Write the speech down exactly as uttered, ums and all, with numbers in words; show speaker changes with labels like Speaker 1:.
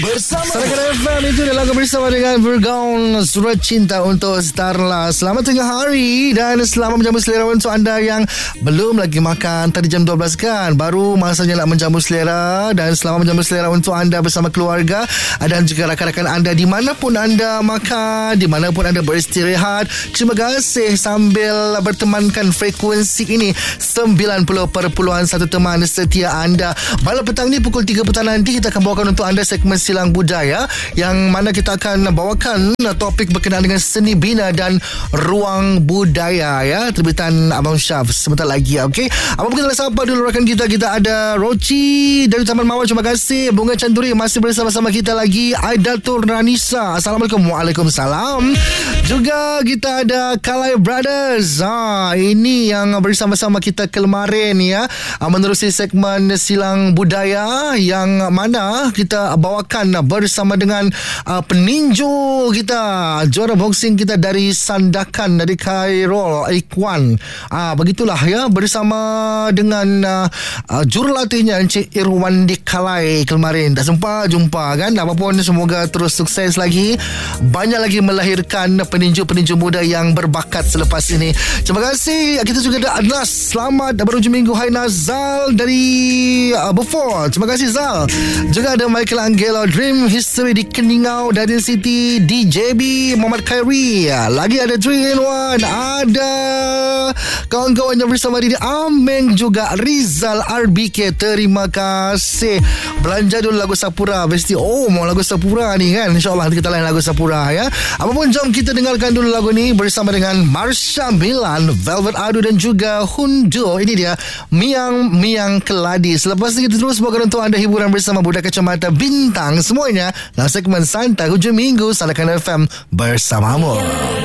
Speaker 1: Bersama
Speaker 2: Sarakan F M itu adalah lagu bersama dengan Vergaun, Surat Cinta untuk Starla. Selamat tengah hari dan selamat menjamu selera untuk anda yang belum lagi makan. Tadi jam dua belas kan, baru masanya nak menjamu selera. Dan selamat menjamu selera untuk anda bersama keluarga dan juga rakan-rakan anda dimanapun anda makan, dimanapun anda beristirahat. Terima kasih sambil bertemankan frekuensi ini sembilan puluh perpuluhan satu teman setia anda. Malam petang ni pukul tiga petang nanti kita akan bawakan untuk anda segmen Silang Budaya, yang mana kita akan bawakan topik berkenaan dengan seni bina dan ruang budaya, ya, terbitan Abang Syaf sebentar lagi, okey. Apa kita nak sapa dulu rakan kita. Kita ada Roci dari Taman Mawar, terima kasih. Bunga Canduri masih bersama-sama kita lagi. Aidatul Ranisa, Assalamualaikum. Waalaikumsalam. Juga kita ada Kalai Brothers. Ha, ini yang bersama-sama kita kemarin, ya, menerusi segmen Silang Budaya, yang mana kita bawakan bersama dengan uh, peninju kita, juara boxing kita dari Sandakan, dari Khairul Ikhwan. Ah, begitulah, ya, bersama dengan uh, uh, jurulatihnya Encik Irwandi Kalai kemarin. Tak sempat jumpa kan. Apapun, semoga terus sukses lagi, banyak lagi melahirkan peninju-peninju muda yang berbakat selepas ini. Terima kasih. Kita juga ada Adnas, selamat berhujung minggu. Hai Nazal dari uh, Beaufort, terima kasih Zal. Juga ada Michael Angelo, Dream History di Keningau, Darien City, D J B, Muhammad Khairi. Lagi ada three in one, ada kawan-kawan yang bersama diri Ameng, juga Rizal R B K. Terima kasih. Belanja dulu lagu Sapura. Mesti oh mau lagu Sapura ni kan. InsyaAllah nanti kita lain lagu Sapura, ya. Apapun, jom kita dengarkan dulu lagu ni bersama dengan Marsha Milan, Velvet Adu dan juga Hundo. Ini dia Miang Miang Keladi. Selepas itu kita terus bawakan untuk anda hiburan bersama Budak Kacamata Bintang. Semuanya dalam segmen santai hujung minggu Sarakan F M bersamamu.